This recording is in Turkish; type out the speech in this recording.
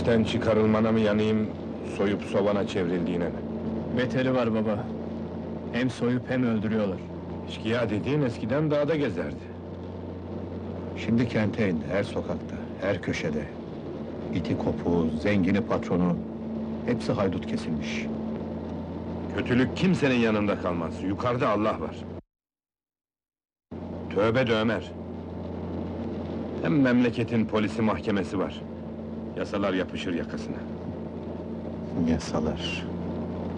İşten çıkarılmana mı yanayım, soyup sovana çevrildiğine mi? Beteri var baba. Hem soyup hem öldürüyorlar. İşkıya dediğin eskiden dağda gezerdi. Şimdi kente indi, her sokakta, her köşede. İti kopuğu, zengini patronu, hepsi haydut kesilmiş. Kötülük kimsenin yanında kalmaz, yukarıda Allah var. Tövbe de Ömer! Hem memleketin polisi, mahkemesi var. Yasalar yapışır yakasına. Yasalar.